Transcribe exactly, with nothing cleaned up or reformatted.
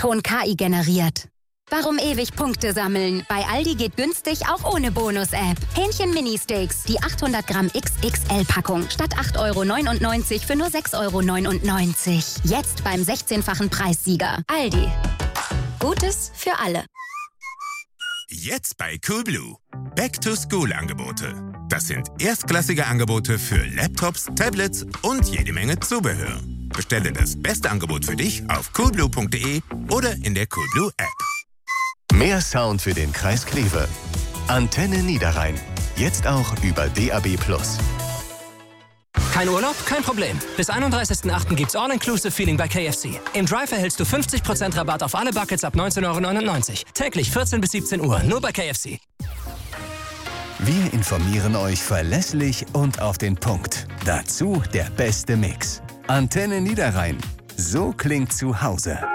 Ton K I generiert. Warum ewig Punkte sammeln? Bei Aldi geht günstig auch ohne Bonus-App. Hähnchen Mini-Steaks, die achthundert Gramm X X L-Packung. Statt acht Euro neunundneunzig für nur sechs Euro neunundneunzig. Jetzt beim sechzehnfachen Preissieger. Aldi. Gutes für alle. Jetzt bei Coolblue. Back-to-School-Angebote. Das sind erstklassige Angebote für Laptops, Tablets und jede Menge Zubehör. Bestelle das beste Angebot für dich auf coolblue punkt de oder in der Coolblue-App. Mehr Sound für den Kreis Kleve. Antenne Niederrhein. Jetzt auch über D A B plus. Kein Urlaub? Kein Problem. Bis einunddreißigsten achten gibt's All-Inclusive-Feeling bei K F C. Im Drive erhältst du fünfzig Prozent Rabatt auf alle Buckets ab neunzehn Euro neunundneunzig. Täglich vierzehn bis siebzehn Uhr. Nur bei K F C. Wir informieren euch verlässlich und auf den Punkt. Dazu der beste Mix. Antenne Niederrhein. So klingt zu Hause.